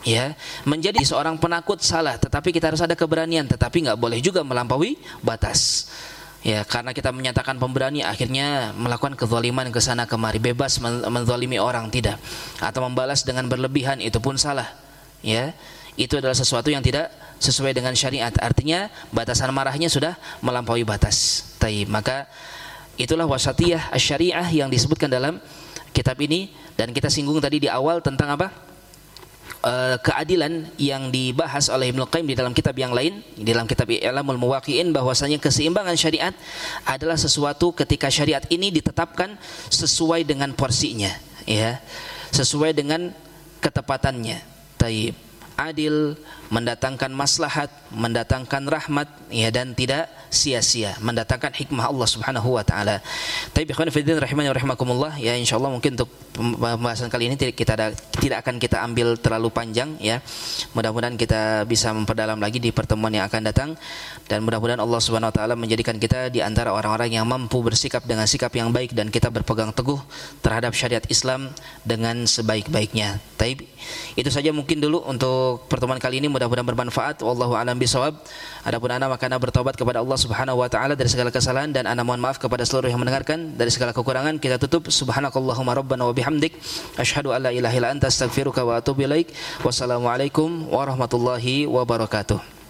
Ya, menjadi seorang penakut salah, tetapi kita harus ada keberanian, tetapi nggak boleh juga melampaui batas. Ya, karena kita menyatakan pemberani akhirnya melakukan kezaliman ke sana kemari, bebas menzalimi orang, tidak. Atau membalas dengan berlebihan, itu pun salah. Ya, itu adalah sesuatu yang tidak sesuai dengan syariat. Artinya batasan marahnya sudah melampaui batas. Taib. Maka itulah wasatiyah asy-syariah yang disebutkan dalam kitab ini, dan kita singgung tadi di awal tentang apa? Keadilan yang dibahas oleh Ibnu Qayyim di dalam kitab yang lain, di dalam kitab I'lamul Muwaqqi'in, bahwasanya keseimbangan syariat adalah sesuatu ketika syariat ini ditetapkan sesuai dengan porsinya, ya, sesuai dengan ketepatannya. Taib. Adil, mendatangkan maslahat, mendatangkan rahmat, ya, dan tidak sia-sia, mendatangkan hikmah Allah Subhanahu wa taala. Tapi ikhwan fillah rahimani wa rahimakumullah, ya, insyaallah mungkin untuk pembahasan kali ini tidak akan kita ambil terlalu panjang, ya. Mudah-mudahan kita bisa memperdalam lagi di pertemuan yang akan datang, dan mudah-mudahan Allah Subhanahu wa taala menjadikan kita di antara orang-orang yang mampu bersikap dengan sikap yang baik, dan kita berpegang teguh terhadap syariat Islam dengan sebaik-baiknya. Taib. Itu saja mungkin dulu untuk pertemuan kali ini, mudah-mudahan bermanfaat. Wallahu a'lam bishawab. Adapun ana maka ana bertobat kepada Allah Subhanahu wa taala dari segala kesalahan, dan ana mohon maaf kepada seluruh yang mendengarkan dari segala kekurangan. Kita tutup subhanakallahumma rabbana wa bihamdik asyhadu an la ilaha illa anta astaghfiruka wa atubu ilaik. Wassalamualaikum warahmatullahi wabarakatuh.